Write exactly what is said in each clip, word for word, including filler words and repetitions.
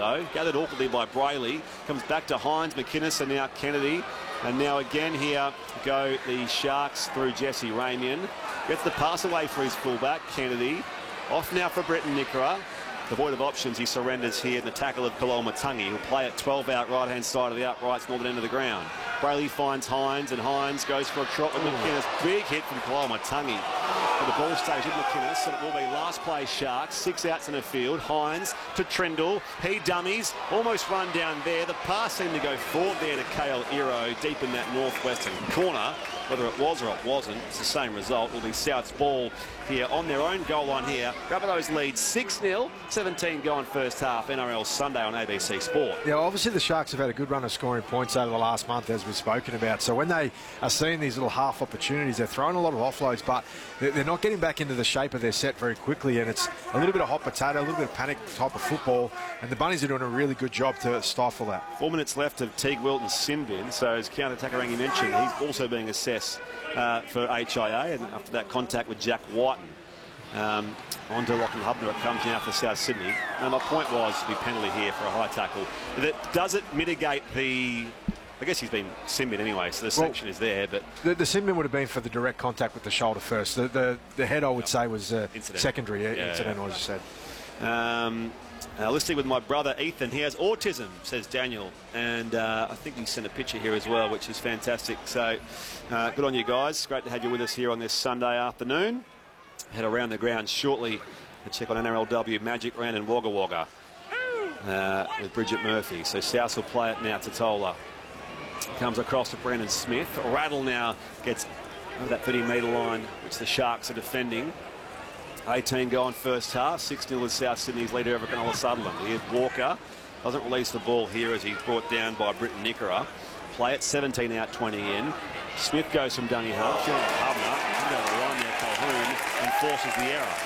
though. Gathered awkwardly by Brayley. Comes back to Hines, McInnes, and now Kennedy. And now again here go the Sharks through Jesse Ramian. Gets the pass away for his fullback, Kennedy. Off now for Britton Nicola. Devoid of options, he surrenders here in the tackle of Kaloma-Tungi, who'll play at twelve out right-hand side of the uprights, northern end of the ground. Brayley finds Hines, and Hines goes for a trot with McInnes. Big hit from Kaloma-Tungi. But the ball stays with McInnes, and it will be last play Sharks. Six outs in the field. Hines to Trindle. He dummies. Almost run down there. The pass seemed to go forward there to Kale Iro, deep in that northwestern corner. Whether it was or it wasn't, it's the same result. It will be South's ball here on their own goal line here. Rabbitohs lead six nil, seventeen gone first half. N R L Sunday on A B C Sport. Yeah, obviously the Sharks have had a good run of scoring points over the last month, as we've spoken about. So when they are seeing these little half opportunities, they're throwing a lot of offloads, but they're not getting back into the shape of their set very quickly, and it's a little bit of hot potato, a little bit of panic type of football, and the Bunnies are doing a really good job to stifle that. Four minutes left of Teague Wilton's sin bin, so as counter-attacker Rangi mentioned, he's also being assessed uh, for H I A, and after that contact with Jack Whiten. Um, on to Lachlan Hubner, it comes now for South Sydney. And my point was to be penalty here for a high tackle. That, does it mitigate the... I guess he's been sin bin anyway, so the sanction well, is there, but... The, the sin bin would have been for the direct contact with the shoulder first. The the, the head, I would say, was uh, secondary, yeah, incidental, yeah. As you said. Um, uh, listening with my brother Ethan, he has autism, says Daniel, and uh, I think he sent a picture here as well, which is fantastic. So uh, good on you guys. Great to have you with us here on this Sunday afternoon. Head around the ground shortly to check on N R L W Magic Round in Wagga Wagga uh, with Bridget Murphy. So South will play it now to Tola. Comes across to Brendan Smith. Rattle now gets over that thirty metre line, which the Sharks are defending. eighteen gone first half. six nil is South Sydney's leader over Cronulla Sutherland. Here's Walker. Doesn't release the ball here as he's brought down by Britton Nicola. Play it seventeen out, twenty in. Smith goes from dummy half. Hubner down the line there, Calhoun, and forces the error.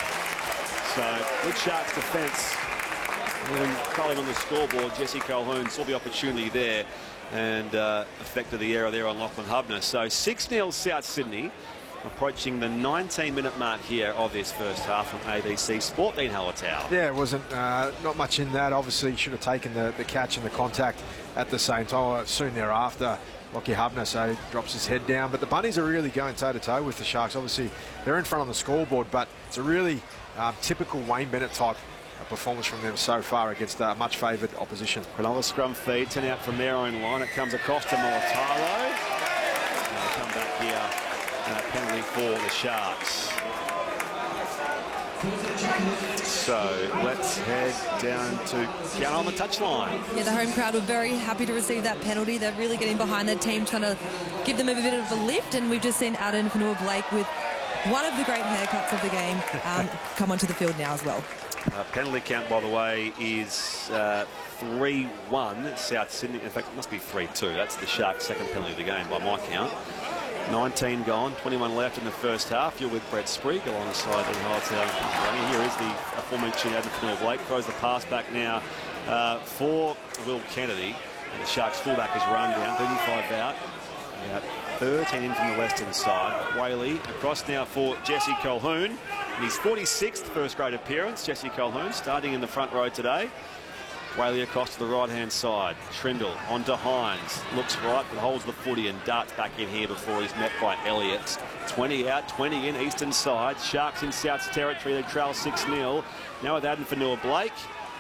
So good Sharks defence. Calling on the scoreboard, Jesse Calhoun saw the opportunity there and uh, affected the error there on Lachlan Hubner. So six nil South Sydney, approaching the nineteen minute mark here of this first half from A B C Sport. Dean Hallertau. Yeah, it wasn't uh, not much in that. Obviously, should have taken the, the catch and the contact at the same time. Soon thereafter, Lachie Hubner so drops his head down. But the Bunnies are really going toe-to-toe with the Sharks. Obviously, they're in front on the scoreboard, but it's a really um, typical Wayne Bennett type performance from them so far against uh, much favoured opposition. Cronulla scrum feed, ten out from their own line. It comes across to Molitalo. They'll come back here. Uh, penalty for the Sharks. So let's head down to down on the touchline. Yeah, the home crowd were very happy to receive that penalty. They're really getting behind their team, trying to give them a bit of a lift. And we've just seen Addin Fonua-Blake with one of the great haircuts of the game um, come onto the field now as well. Uh, penalty count, by the way, is uh, three one South Sydney. In fact, it must be three two. That's the Sharks' second penalty of the game by my count. nineteen gone, twenty-one left in the first half. You're with Brett Sprague alongside the Hallertau. Here is the aforementioned Addin Fonua-Blake. Throws the pass back now uh, for Will Kennedy. And the Sharks' fullback is run down, thirty-five out. About thirteen in from the western side. Whaley across now for Jesse Calhoun. In his forty-sixth first grade appearance, Jesse Calhoun starting in the front row today. Whaley across to the right-hand side. Trindle onto Hines. Looks right, but holds the footy and darts back in here before he's met by Elliott. twenty out, twenty in, eastern side. Sharks in South's territory. They trail six nil. Now with Addin Fonua-Blake.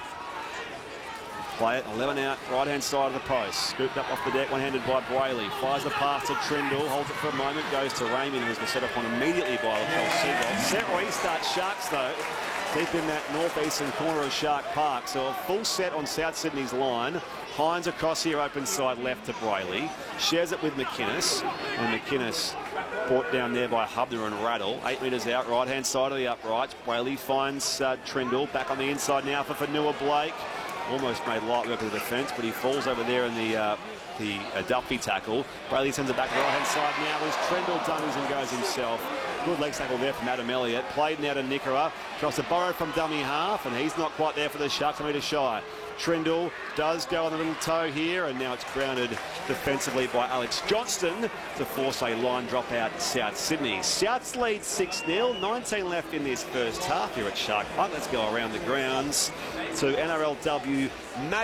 Play it, eleven out, right-hand side of the post. Scooped up off the deck, one-handed by Brayley. Fires the pass to Trindle, holds it for a moment, goes to Raymond, who's been set up on immediately by Latrell Seagull. Set restart Sharks, though, deep in that northeastern corner of Shark Park. So a full set on South Sydney's line. Hines across here, open side left to Brayley. Shares it with McInnes, and McInnes brought down there by Hubner and Rattle. Eight metres out, right-hand side of the uprights. Brayley finds uh, Trindle, back on the inside now for Fonua-Blake. Almost made light work of the defence, but he falls over there in the uh, the uh, Duffy tackle. Brayley sends it back to the right-hand side now as Trindle dummies and goes himself. Good leg tackle there from Adam Elliott. Played now to Nicola. Tries to borrow from dummy half, and he's not quite there for the Sharks. A metre shy. Trindle does go on the little toe here, and now it's grounded defensively by Alex Johnston to force a line drop out South Sydney. South's lead six nil, nineteen left in this first half here at Shark Park. Let's go around the grounds to N R L W.